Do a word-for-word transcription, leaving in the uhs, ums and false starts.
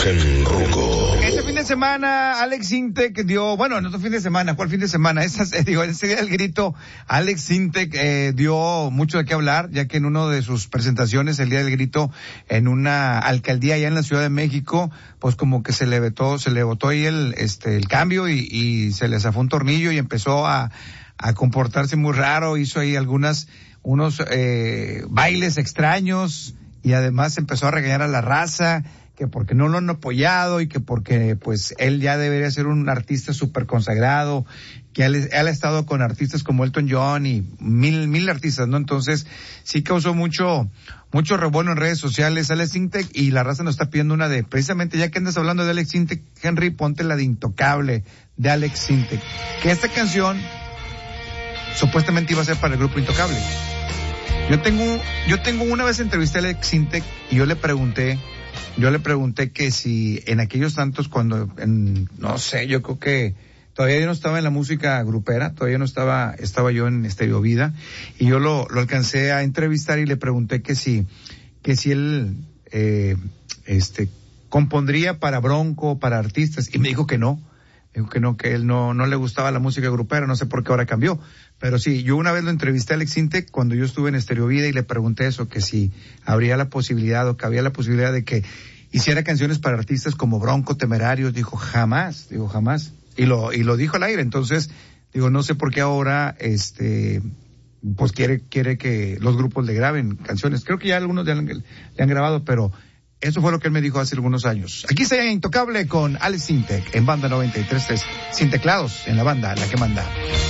Imagen Ruco. Este fin de semana, Alex Sintek dio, bueno, no otro fin de semana, ¿cuál fin de semana? Esas, eh, digo, ese día del grito, Alex Sintek eh, dio mucho de qué hablar, ya que en una de sus presentaciones, el día del grito, en una alcaldía allá en la Ciudad de México, pues como que se le vetó, se le botó ahí el, este, el cambio y, y se le zafó un tornillo y empezó a, a comportarse muy raro, hizo ahí algunas, unos, eh, bailes extraños y además empezó a regañar a la raza, que porque no lo han apoyado y que porque pues él ya debería ser un artista súper consagrado, que él, él ha estado con artistas como Elton John y mil, mil artistas, ¿no? Entonces sí causó mucho, mucho revuelo en redes sociales Alex Sintek y la raza nos está pidiendo una de, precisamente ya que andas hablando de Alex Sintek, Henry, ponte la de Intocable de Alex Sintek, que esta canción supuestamente iba a ser para el grupo Intocable. Yo tengo, yo tengo una vez entrevisté a Alex Sintek y yo le pregunté, Yo le pregunté que si en aquellos tantos cuando, en, no sé, yo creo que todavía yo no estaba en la música grupera, todavía no estaba, estaba yo en Estéreo Vida, y yo lo, lo alcancé a entrevistar y le pregunté que si, que si él, eh, este, compondría para Bronco, para artistas, y me dijo que no, me dijo que no, que él no, no le gustaba la música grupera, no sé por qué ahora cambió. Pero sí, yo una vez lo entrevisté a Alex Sintek cuando yo estuve en Estéreo Vida y le pregunté eso, que si habría la posibilidad o que había la posibilidad de que hiciera canciones para artistas como Bronco, Temerarios. Dijo, jamás, digo, jamás. Y lo, y lo dijo al aire. Entonces, digo, no sé por qué ahora, este, pues quiere, quiere que los grupos le graben canciones. Creo que ya algunos le han, le han grabado, pero eso fue lo que él me dijo hace algunos años. Aquí está Intocable con Alex Sintek en Banda noventa y tres punto tres, sin teclados en la banda, la que manda.